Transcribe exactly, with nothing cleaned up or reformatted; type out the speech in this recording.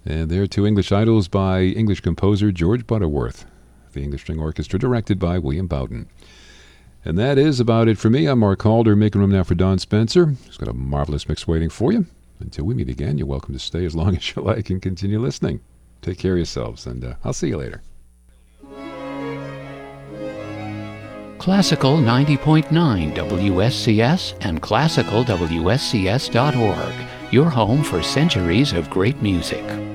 And there are two English Idols by English composer George Butterworth. The English String Orchestra directed by William Bowden. And that is about it for me. I'm Mark Calder, making room now for Don Spencer, who's got a marvelous mix waiting for you. Until we meet again, you're welcome to stay as long as you like and continue listening. Take care of yourselves, and uh, I'll see you later. Classical ninety point nine W S C S and classical W S C S dot org, your home for centuries of great music.